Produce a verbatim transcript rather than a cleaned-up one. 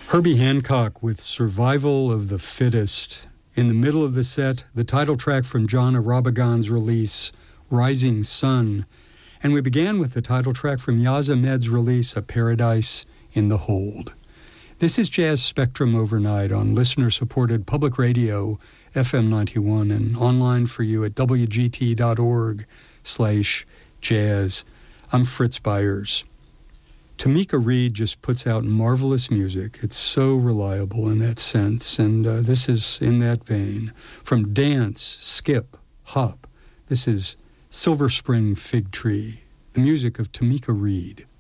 Herbie Hancock with Survival of the Fittest. In the middle of the set, the title track from John Arabagan's release, Rising Sun. And we began with the title track from Yaz Ahmed's release, A Paradise in the Hold. This is Jazz Spectrum Overnight on listener-supported public radio, F M ninety-one, and online for you at W G T dot org slash jazz. I'm Fritz Byers. Tamika Reed just puts out marvelous music. It's so reliable in that sense, and uh, this is in that vein. From dance, skip, hop, this is Silver Spring Fig Tree, the music of Tamika Reed.